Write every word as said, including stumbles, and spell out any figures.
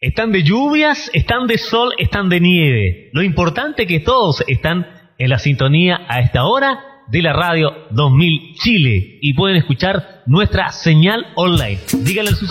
Están de lluvias, están de sol, están de nieve. Lo importante es que todos están en la sintonía a esta hora de la radio dos mil Chile y pueden escuchar nuestra señal online. Díganle a sus